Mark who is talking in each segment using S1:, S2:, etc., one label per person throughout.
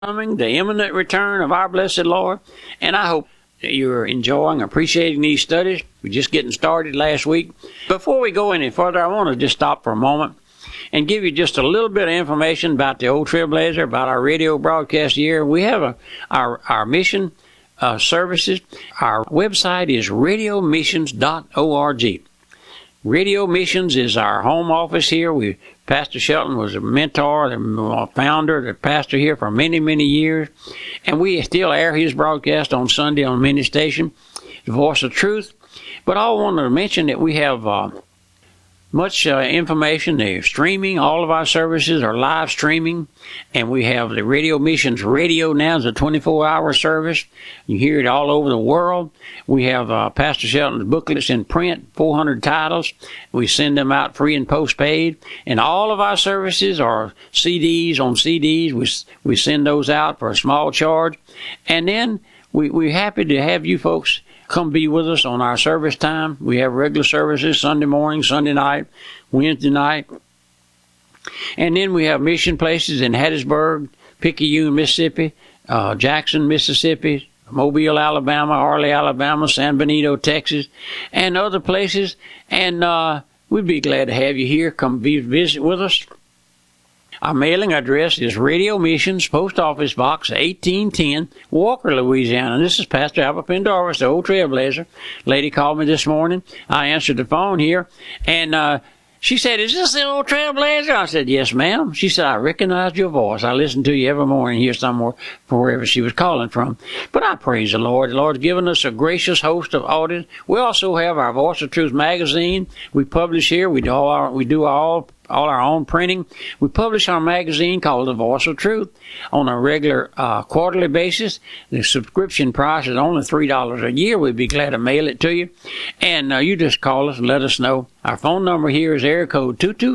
S1: coming, the imminent return of our blessed Lord. And I hope that you're enjoying, appreciating these studies. We're just getting started last week. Before we go any further, I want to just stop for a moment and give you just a little bit of information about the Old Trailblazer, about our radio broadcast year. We have our mission services. Our website is radiomissions.org. Radio Missions is our home office here. Pastor Shelton was a mentor, the founder, the pastor here for many, many years. And we still air his broadcast on Sunday on many stations, The Voice of Truth. But I wanted to mention that we have much information. They're streaming. All of our services are live streaming. And we have the Radio Missions Radio now. It's a 24-hour service. You hear it all over the world. We have Pastor Shelton's booklets in print, 400 titles. We send them out free and postpaid. And all of our services are CDs on CDs. We send those out for a small charge. And then we're happy to have you folks come be with us on our service time. We have regular services Sunday morning, Sunday night, Wednesday night. And then we have mission places in Hattiesburg, Picayune, Mississippi, Jackson, Mississippi, Mobile, Alabama, Arley, Alabama, San Benito, Texas, and other places. And we'd be glad to have you here. Come visit with us. Our mailing address is Radio Missions, Post Office Box 1810, Walker, Louisiana. This is Pastor Albert Pendarvis, the Old Trailblazer. Lady called me this morning. I answered the phone here, and she said, "Is this the Old Trailblazer?" I said, "Yes, ma'am." She said, "I recognized your voice. I listen to you every morning here somewhere, from wherever she was calling from." But I praise the Lord. The Lord's given us a gracious host of audience. We also have our Voice of Truth magazine. We publish here. We do all our own printing. We publish our magazine called The Voice of Truth on a regular quarterly basis. The subscription price is only $3 a year. We'd be glad to mail it to you. And you just call us and let us know. Our phone number here is area code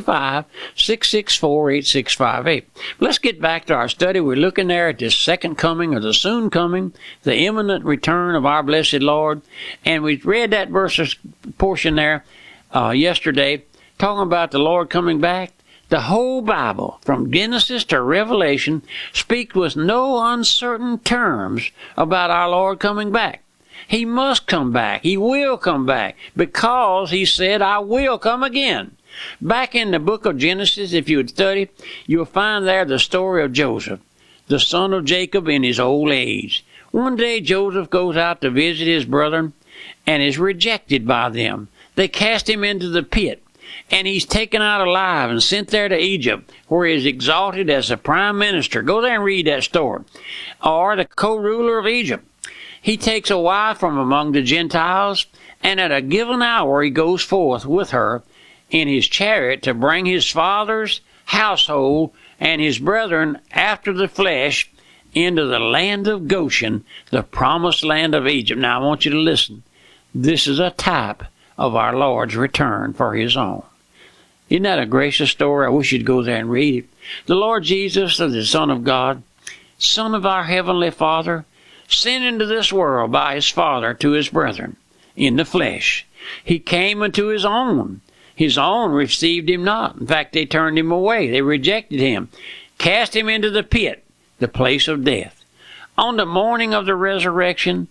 S1: 225-664-8658. Let's get back to our study. We're looking there at the second coming, or the soon coming, the imminent return of our blessed Lord. And we read that verse portion there yesterday, talking about the Lord coming back. The whole Bible, from Genesis to Revelation, speaks with no uncertain terms about our Lord coming back. He must come back. He will come back, because he said, "I will come again." Back in the book of Genesis, if you would study, you'll find there the story of Joseph, the son of Jacob in his old age. One day Joseph goes out to visit his brethren and is rejected by them. They cast him into the pit. And he's taken out alive and sent there to Egypt, where he is exalted as the prime minister. Go there and read that story. Or the co-ruler of Egypt. He takes a wife from among the Gentiles, and at a given hour he goes forth with her in his chariot to bring his father's household and his brethren after the flesh into the land of Goshen, the promised land of Egypt. Now I want you to listen. This is a type of our Lord's return for his own. Isn't that a gracious story? I wish you'd go there and read it. The Lord Jesus, the Son of God, Son of our Heavenly Father, sent into this world by his Father to his brethren in the flesh. He came unto his own. His own received him not. In fact, they turned him away. They rejected him, cast him into the pit, the place of death. On the morning of the resurrection,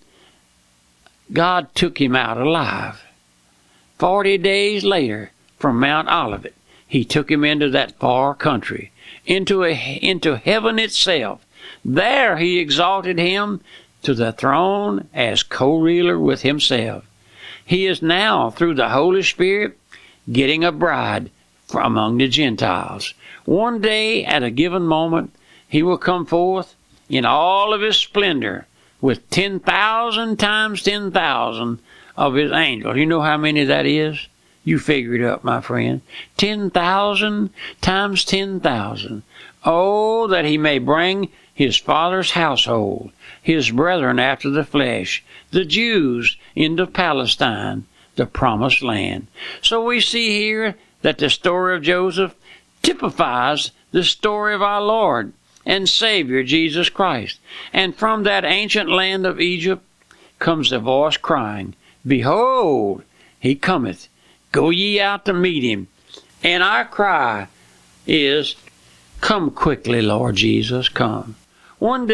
S1: God took him out alive. 40 days later, from Mount Olivet, he took him into that far country, into heaven itself. There he exalted him to the throne as co-ruler with himself. He is now, through the Holy Spirit, getting a bride from among the Gentiles. One day, at a given moment, he will come forth in all of his splendor with 10,000 times 10,000 of his angels. You know how many that is? You figure it up, my friend. 10,000 times 10,000. Oh, that he may bring his Father's household, his brethren after the flesh, the Jews into Palestine, the promised land. So we see here that the story of Joseph typifies the story of our Lord and Savior, Jesus Christ. And from that ancient land of Egypt comes the voice crying, "Behold, he cometh. Go ye out to meet him." And our cry is, "Come quickly, Lord Jesus, come." one